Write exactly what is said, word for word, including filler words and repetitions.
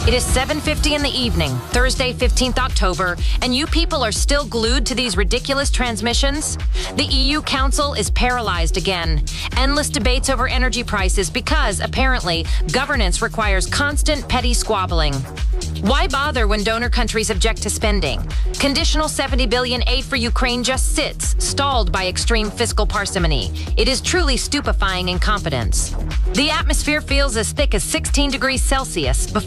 It is seven fifty in the evening, Thursday, fifteenth October, and you people are still glued to these ridiculous transmissions? The E U Council is paralyzed again. Endless debates over energy prices because, apparently, governance requires constant petty squabbling. Why bother when donor countries object to spending? Conditional seventy billion dollars aid for Ukraine just sits, stalled by extreme fiscal parsimony. It is truly stupefying incompetence. The atmosphere feels as thick as sixteen degrees Celsius